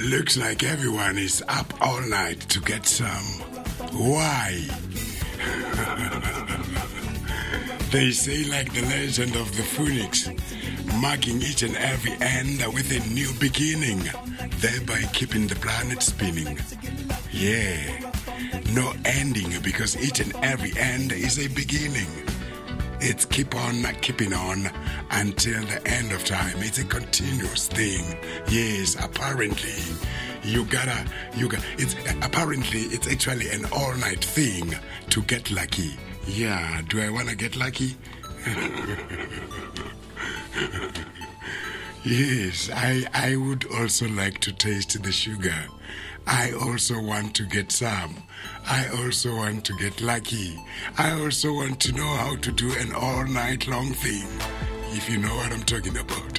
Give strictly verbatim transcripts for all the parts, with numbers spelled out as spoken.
Looks like everyone is up all night to get some. Why? They say like the legend of the phoenix, marking each and every end with a new beginning, thereby keeping the planet spinning. Yeah, no ending because each and every end is a beginning. It's keep on keeping on until the end of time. It's a continuous thing. Yes, apparently you gotta, you got. It's apparently it's actually an all-night thing to get lucky. Yeah, do I wanna get lucky? Yes, I I would also like to taste the sugar. I also want to get some. I also want to get lucky. I also want to know how to do an all-night long thing, if you know what I'm talking about.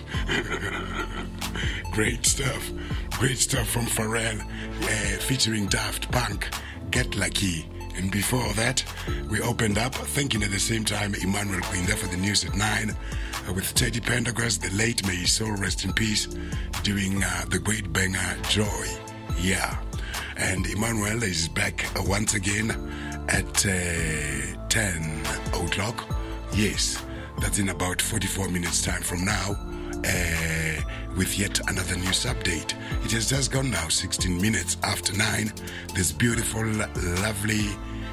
Great stuff. Great stuff from Pharrell, uh, featuring Daft Punk, Get Lucky. And before that, we opened up, thinking at the same time, Emmanuel Queen there for the news at nine, uh, with Teddy Pendergrass, the late, may his soul rest in peace, doing uh, the great banger, Joy. Yeah. And Emmanuel is back uh, once again at uh, ten o'clock. Yes, that's in about forty-four minutes time from now, uh, with yet another news update. It has just gone now, sixteen minutes after nine. This beautiful, lovely,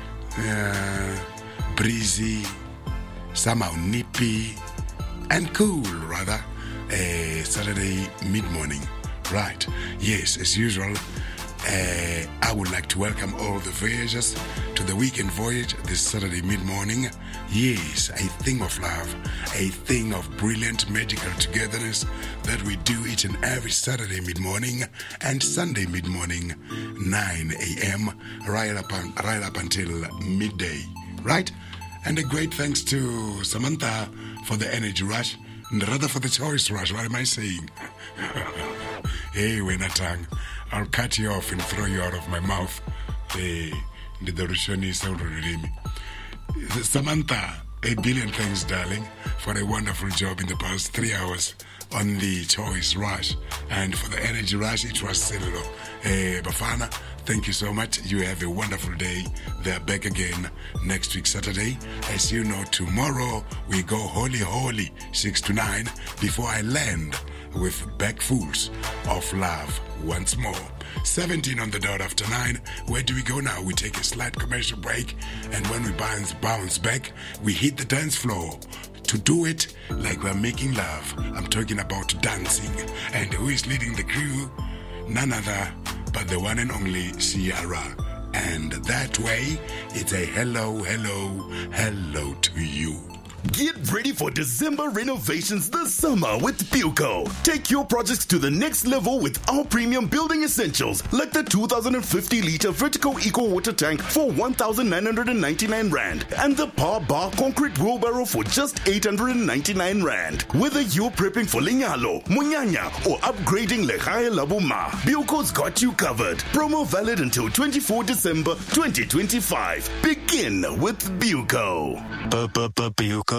uh, breezy, somehow nippy, and cool, rather, uh, Saturday mid-morning. Right, yes, as usual, uh, I would like to welcome all the voyagers to the weekend voyage this Saturday mid-morning. Yes, a thing of love, a thing of brilliant magical togetherness that we do each and every Saturday mid-morning and Sunday mid-morning, nine a.m., right up, on, right up until midday, right? And a great thanks to Samantha for the energy rush, and rather for the choice rush, what am I saying? Hey, Wenatang, I'll cut you off and throw you out of my mouth. Hey, the Rushoni sound me. Samantha, a billion thanks, darling, for a wonderful job in the past three hours on the choice rush. And for the energy rush, it was Cellular. Hey, Bafana, thank you so much. You have a wonderful day. They're back again next week, Saturday. As you know, tomorrow we go holy, holy, six to nine, before I land with Back Fools of Love once more. seventeen on the dot after nine. Where do we go now? We take a slight commercial break, and when we bounce, bounce back, we hit the dance floor to do it like we're making love. I'm talking about dancing. And who is leading the crew? None other but the one and only Ciara. And that way, it's a hello, hello, hello to you. Get ready for December renovations this summer with Buco. Take your projects to the next level with our premium building essentials, like the two thousand fifty litre vertical eco water tank for one thousand nine hundred ninety-nine rand and the Power Bar concrete wheelbarrow for just eight hundred ninety-nine rand. Whether you're prepping for Lenyalo, Munyanya, or upgrading Lekhaya Labuma, Buco's got you covered. Promo valid until twenty-fourth December twenty twenty-five. Begin with Buco. Buco.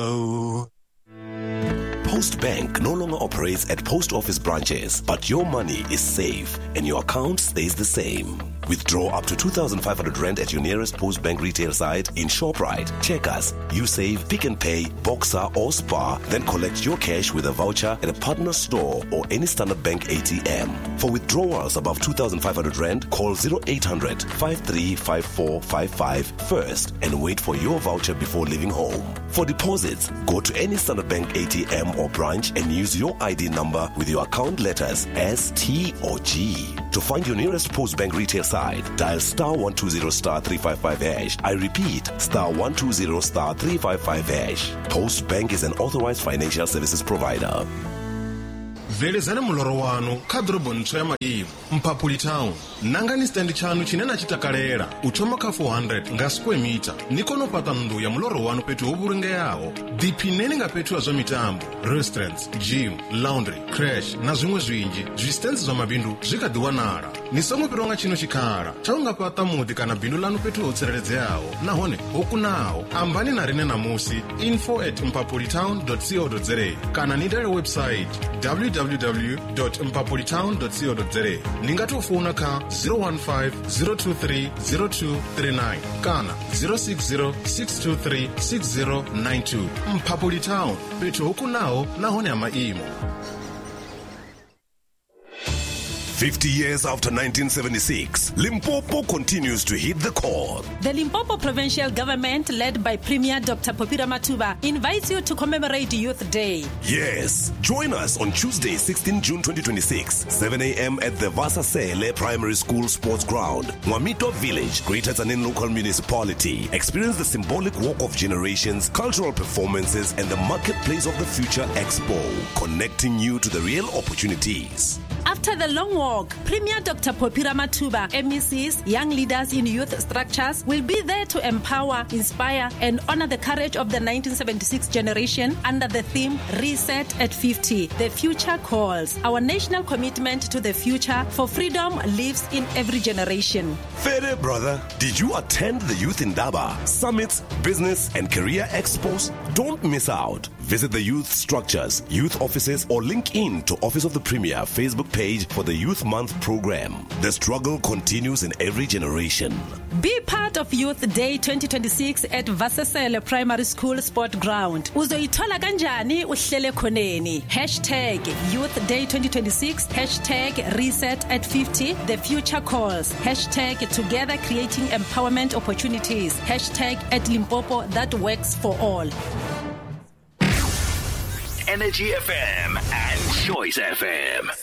Post Bank no longer operates at post office branches, but your money is safe and your account stays the same. Withdraw up to two thousand five hundred rand at your nearest Post Bank retail site in Shoprite, Checkers, USave, Pick n Pay, Boxer or Spar, then collect your cash with a voucher at a partner store or any Standard Bank A T M. For withdrawals above two thousand five hundred rand, call zero eight hundred, five three five four five five first and wait for your voucher before leaving home. For deposits, go to any Standard Bank A T M or branch and use your I D number with your account letters S, T or G. To find your nearest Post Bank retail site, dial star one two zero star three five five hash. I repeat, star one two zero star three five five hash. Post Bank is an authorized financial services provider. Velezana muloro wanu kadrobo ntsema iyi Mpapuli Town nangani stand chanu chinena chitakalera uchoma ka four hundred nga square meter nikono pata ndu ya muloro wanu petu oburenge yawo dipinene nga petu azo mitambo restaurants, gym, laundry, crash na zimwe zwinji zvistenzi za mabindu zvikadiwanara nisomwe pironga chino chikara chaunga pata mudi kana bindu lanu petu otsereredze yawo nahone okunawo ambani na rine na musi info at mpapulitown dot co dot za kana nidare website w w w w w dot mpapulitown dot co dot za ningatofuna ka zero one five zero two three zero two three nine kana zero six zero six two three six zero nine two. Mpapulitown petu hukunao na hone ama imo. fifty years after nineteen seventy-six, Limpopo continues to hit the chord. The Limpopo Provincial Government, led by Premier Doctor Popira Matuba, invites you to commemorate Youth Day. Yes, join us on Tuesday, sixteenth June twenty twenty-six, seven a.m. at the Vasasele Primary School Sports Ground, Mwamito Village, Greater Tzaneen Local Municipality. Experience the symbolic walk of generations, cultural performances, and the Marketplace of the Future Expo, connecting you to the real opportunities. After the long walk, Premier Doctor Popira Matuba, M E Cs, young leaders in youth structures will be there to empower, inspire, and honor the courage of the nineteen seventy-six generation under the theme Reset at fifty. The Future Calls. Our national commitment to the future for freedom lives in every generation. Fede, brother, did you attend the Youth Indaba, Summits, Business, and Career Expos? Don't miss out. Visit the youth structures, youth offices, or link in to Office of the Premier Facebook page for the Youth Month program. The struggle continues in every generation. Be part of Youth Day twenty twenty-six at Vasasele Primary School Sport Ground. Uzoithola kanjani uhlele khoneni. Hashtag Youth Day twenty twenty-six. Hashtag Reset at fifty. The Future Calls. Hashtag Together Creating Empowerment Opportunities. Hashtag at Limpopo that works for all. Energy F M and Choice F M.